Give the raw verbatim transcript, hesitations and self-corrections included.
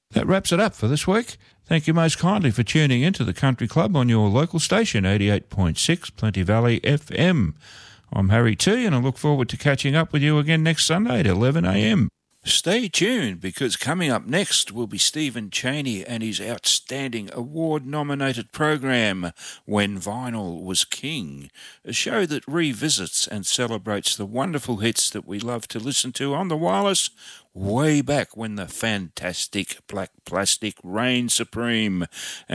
That wraps it up for this week. Thank you most kindly for tuning in to the Country Club on your local station, eighty-eight point six Plenty Valley F M. I'm Harry T, and I look forward to catching up with you again next Sunday at eleven a m. Stay tuned, because coming up next will be Stephen Chaney and his outstanding award-nominated program, When Vinyl Was King, a show that revisits and celebrates the wonderful hits that we love to listen to on the wireless way back when the fantastic black plastic reigned supreme.